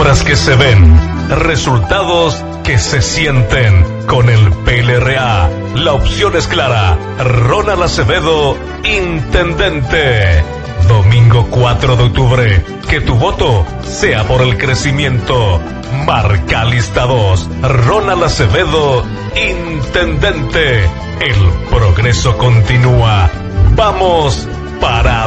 Obras que se ven, resultados que se sienten. Con el PLRA, la opción es clara. Ronald Acevedo, intendente. Domingo 4 de octubre, que tu voto sea por el crecimiento. Marca lista 2, Ronald Acevedo, intendente. El progreso continúa. Vamos para